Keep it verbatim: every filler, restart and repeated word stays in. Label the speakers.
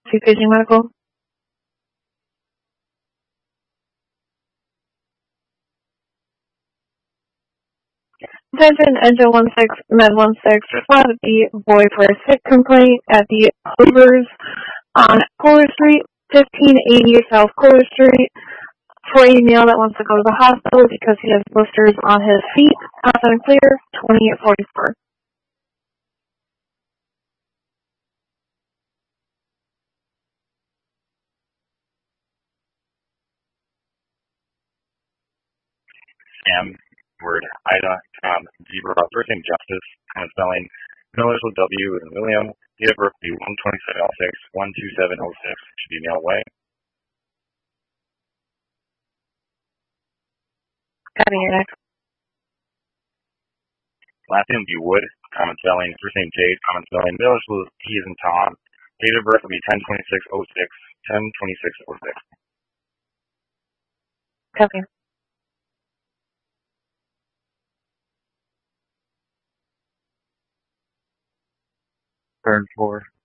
Speaker 1: C P G Medical. Attention, Engine one six, Med one six, respond to the boy for a sick complaint at the Hoovers on Kohler Street, fifteen eighty South Kohler Street, for a male that wants to go to the hospital because he has blisters on his feet. Outside and clear, twenty-eight forty-four.
Speaker 2: Sam, word, Ida, Tom, Zebra, first name Justice, common spelling, Miller's with W and William, date of birth be one twenty-seven oh six, one two seven oh six, should be mail away.
Speaker 1: Copy your next.
Speaker 2: Last name be Wood, common spelling, first name Jade, common spelling, Miller's with T as in Tom, date of birth will be ten twenty-six oh six, ten twenty-six oh six.
Speaker 1: Copy.
Speaker 3: Turn four.